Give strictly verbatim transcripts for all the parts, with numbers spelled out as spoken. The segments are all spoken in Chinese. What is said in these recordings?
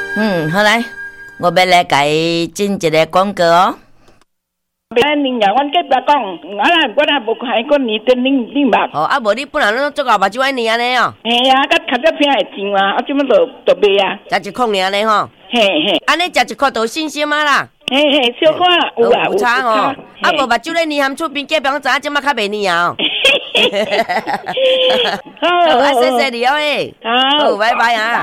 嗯，好来，我要来给进一个广告哦。 哎，恁呀，阮隔壁讲，我啦，我啦无开过年等恁恁捌。 哦，啊，无你本来拢做搞目睭爱年安尼哦。 嘿啊，甲卡只片会上啊，啊，即么就就卖啊。 食一块尔安尼吼。 嘿嘿。 安尼食一块就有信心啊啦。 嘿嘿，小可有啊， 有差哦。啊，无目睭咧年含厝边隔壁拢知影，即马较袂年啊。好，啊，谢谢你哦诶。好，拜拜啊。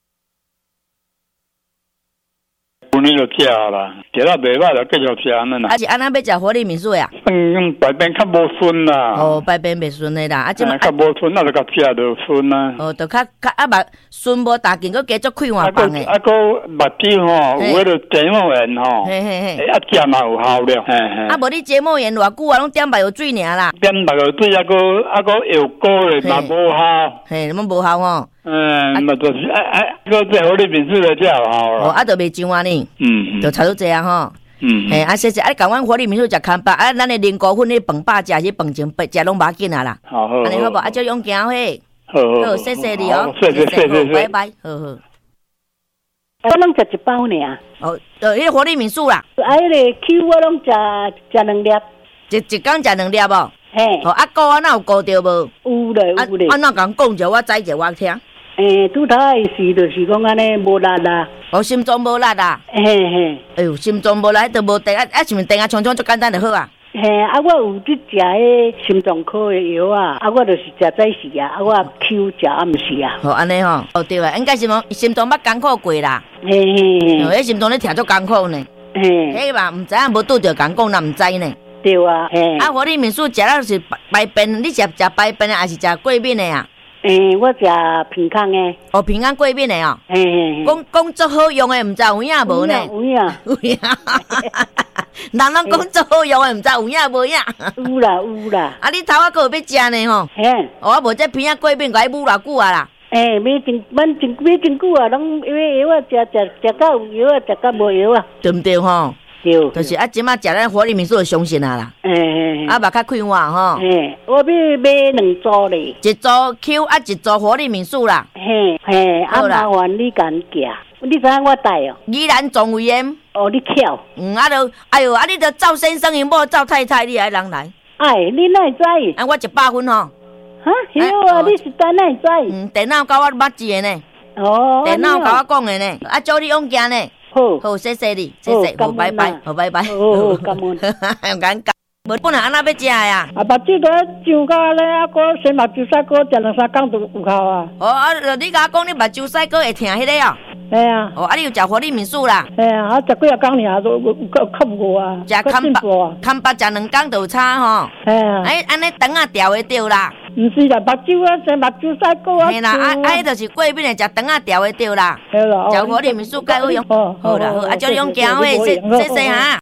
有年就食啦，食到袂歹就继续食安尼啦。 啊是安那要食活力民宿呀？ 嗯，排便较无顺啦。 哦，排便袂顺的啦，啊，即嘛较无顺，啊就甲食就顺啦。 哦，就较较啊目顺无大劲，佮加足开换放的。 啊，佮目睭吼，有迄个结膜炎吼， 嘿嘿嘿， 啊食嘛有效了。嘿嘿。 啊，无你结膜炎偌久啊，拢点目药水尔啦。 点目药水啊，佮啊佮药膏咧嘛无效。 嘿，拢无效吼。 嗯，嘛就是啊啊，佮这活力民宿就较有效啦。 哦，啊，就袂上啊呢。 嗯， 就差不多这样吼。 嗯， 嘿，啊，谢谢，啊，甲阮活力民宿食康巴，啊，咱的零谷粉迄饭饱食是饭前食拢无紧啊啦。 好好， 安尼好无？啊，就用行嘿。 好好， 好，谢谢你哦， 谢谢谢谢， 拜拜，好好。 我拢食一包尔。 哦，呃，迄个活力民宿啦。 啊，迄个 Q 我拢食食两粒。 一一工食两粒无？ 嘿。 哦，啊，膏啊，哪有膏着无？ 有咧，有咧。 啊，哪甲讲者，我知者我听。 诶，拄头诶是，就是讲安尼无力啦。 哦，心脏无力啦。 嘿嘿。 哎呦，心脏无力，迄都无电啊，啊，是毋是电啊？冲冲足简单就好啊。 嘿，啊，我有去食迄心脏科诶药啊，啊，我就是食早时啊，啊，我 Q 食暗时啊。 好，安尼吼，哦对啊，应该是么？心脏捌艰苦过啦。 嘿嘿嘿。 哦，迄心脏咧听足艰苦呢。 嘿。 迄嘛，毋知影无拄着艰苦，那毋知呢。 对啊。嘿。 啊，活力民宿食了是排便，你食食排便的，还是食过敏的啊？ 诶，我食平康诶。 哦，平安过敏的哦。 嘿嘿。 讲讲足好用的，毋知有影无呢？ 有影。 有影。人拢讲足好用的，毋知有影无影？ 有啦有啦。 啊，你头仔还有要食呢吼？ 嘿。 哦，啊无这平安过敏，该捂偌久啊啦？ 诶，买真蛮真买真久啊，拢药药啊，食食食到有药啊，食到无药啊， 对毋对吼？ 对。 就是啊，即马食咱活力民宿就相信啊啦。 诶。 啊，目较开换吼。 嘿，我要买两组咧。 一组 Q 啊，一组活力民宿啦。 嘿嘿，啊麻烦你甲寄，你知影我带哦。 宜兰总委员。 哦，你巧。 嗯，啊就，哎呦，啊你着赵先生因某赵太太，你还人来？ 哎，你哪会知？ 啊，我一百分吼。 哈，对啊，你是单哪会知？ 嗯，电脑甲我捌字的呢。 哦。 电脑甲我讲的呢，啊，祝你勇敢呢。 好。 好，谢谢你，谢谢，好，拜拜，好，拜拜。 好，感恩。 用感觉。无本来安那要食呀？ 啊，目睭都上到咧，啊，个先目睭洗过，食两三工就有效啊。 哦，啊，你甲我讲你目睭洗过会疼迄个哦。 系啊。 哦，啊，你有食活力民宿啦？ 系啊，啊，食几啊工尔都有有较无啊。 食康巴，康巴食两工就有差吼。 系啊。 哎，安尼肠啊调会着啦。 毋是啦，目睭啊，先目睭洗过啊。 嘿啦，啊啊，迄就是过敏的，食肠啊调会着啦。 系啦。 食活力民宿介好用。好啦，好，啊，叫你用行喂，谢谢谢哈。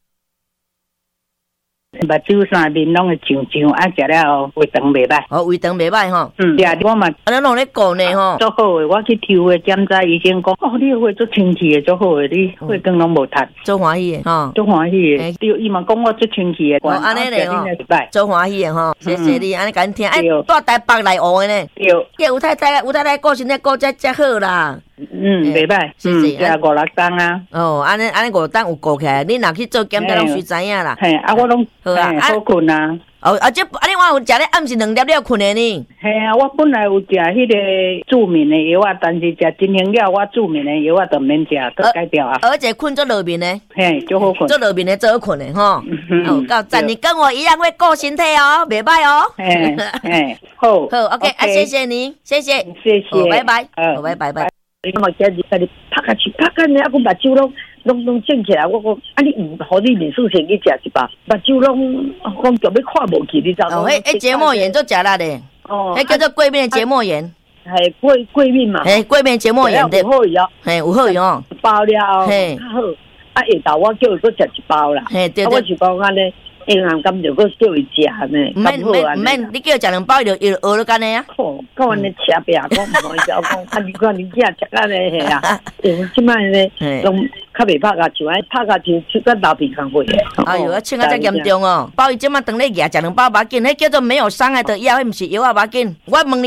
目睭三面拢会上上，啊食了胃肠袂歹。 哦，胃肠袂歹吼。 嗯，对，我嘛， 啊，咱拢咧顾呢吼。 足好诶，我去抽诶检查医生讲，哦，你胃足清气诶，足好诶，你血管拢无塌。 足欢喜诶，吼。 足欢喜诶，对，伊嘛讲我足清气诶。 哦，安尼咧吼。足欢喜诶吼，谢谢你，安尼甲你听。哎，住台北来学诶呢。 对。 叫吴太太，吴太太顾身体顾遮遮好啦。 嗯，袂歹， 谢谢。 食五六档啊。 哦，安尼安尼五六档有顾起来，你若去做检查，拢随知影啦。 嘿，啊，我拢好啊， 好困啊。 哦，啊，这啊，你我有食咧暗时两粒，你有困的呢？ 嘿啊，我本来有食迄个助眠的药啊，但是食金星药，我助眠的药啊，就免食，都改掉啊。 而且困做落眠的。 嘿，就好困。 做落眠的最好困的吼。哦，够赞！你跟我一样会顾身体哦，袂歹哦。 嘿，嘿，好。 好 ，OK， 啊，谢谢你，谢谢， 谢谢， 拜拜，好，拜拜拜。 你我今日甲你拍下去，拍下呢，啊，我目睭拢拢拢肿起来，我讲啊，你唔互你民宿先去食一包，目睭拢讲就要看无去，你知道哦，迄迄结膜炎做食力的，哦，迄叫做过敏的结膜炎， 系过过敏嘛， 嘿，过敏结膜炎的， 有好用， 嘿，有好用， 一包了，嘿，较好，啊，下昼我叫伊搁食一包啦， 嘿，对对， 我就讲安尼。银行咁就搁叫伊食呢， 唔免唔免唔免，你叫伊食两包，伊就伊就学了干呢啊。 哦，讲安尼吃饼，讲唔好意思，我讲啊，你看你囝食安尼系啊，因即摆呢，拢较袂拍甲像，拍甲像出个老皮康会。 哎呦，啊，穿啊遮严重哦！包伊即摆当咧举食两包把紧，迄叫做没有伤害的药，迄毋是药啊把紧。我问你来，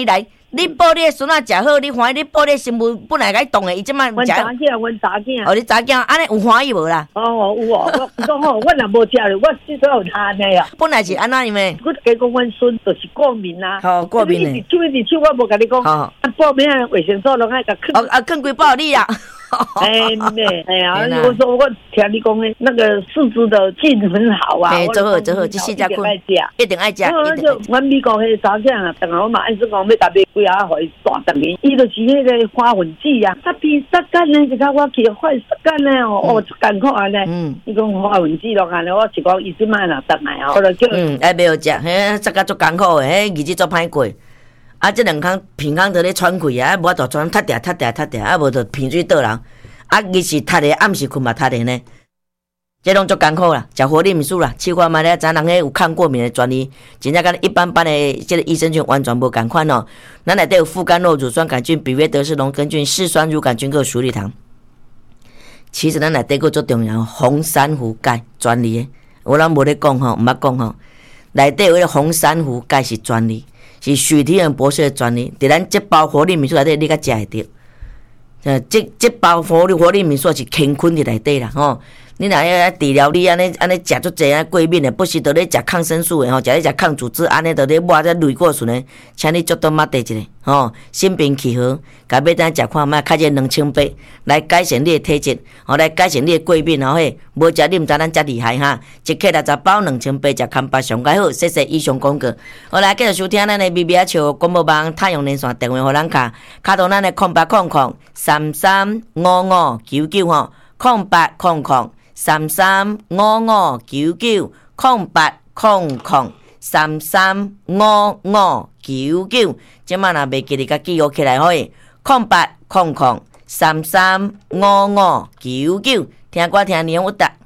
你报你的孙仔食好，你欢喜你报你的媳妇本来该动的，伊即摆阮查囝，阮查囝。 哦，你查囝安尼有欢喜无啦？ 哦，有哦，我讲吼，阮也无食咧，我至少有摊的啊。 本来是安那样的。 我加讲阮孙就是过敏啦。 好，过敏的。 一直手一直手，我无甲你讲。啊，报名卫生所拢爱甲坑。 哦啊，坑规报你啊。 哎呢，哎呀，我说我听你讲的那个四肢的劲很好啊。 哎，做好做好，这四只菌一定爱食。 就阮美国迄查囝啊，等下我嘛按说讲要甲买几啊，互伊带等于，伊就是迄个花粉剂啊，杀皮杀干呢，就甲我去快杀干呢哦，哦，艰苦安尼。嗯。伊讲花粉剂咯，安尼我是讲伊即摆若等来哦，我就叫。 嗯，爱买好食，嘿，杀甲足艰苦的，嘿，日子足歹过。啊，这两空鼻孔都咧喘气啊，无法度喘，塌嗲塌嗲塌嗲，啊，无就鼻水倒人。啊，日是塌的，暗时困嘛塌的呢。这拢足艰苦啦，食活力米素啦，试看卖咧，咱人迄有抗过敏的专利，真正跟一般般的这个益生菌完全无共款哦。咱内底有副甘露乳酸杆菌、比约德氏龙根菌、嗜酸乳杆菌和鼠李糖。其实咱内底个最重要，红珊瑚钙专利的，我咱无咧讲吼，毋捌讲吼，内底有迄个红珊瑚钙是专利。是许提恩博士的专利，伫咱这包活力米素内底，你甲食会着。呃，这这包活力活力米素是乾坤伫内底啦，吼。你若要治疗你安尼安尼食足济啊过敏的，不是伫咧食抗生素的吼，食咧食抗组织安尼伫咧抹这类固醇的，请你足多抹地一下吼，心平气和，甲买单食看卖，开这两千八来改善你的体质，吼来改善你的过敏吼嘿，无食你毋知咱遮厉害哈，一克六十包两千八食康巴上介好，谢谢以上广告。好来继续收听咱的 B B 笑广播网太阳连线电话互咱卡，卡到咱的空八空空三三五五九九吼，空八空空。三三五五九九空八空空三三五五九九，即马若袂记你甲记录起来可以，空八空空三三五五九九，听歌听年有答。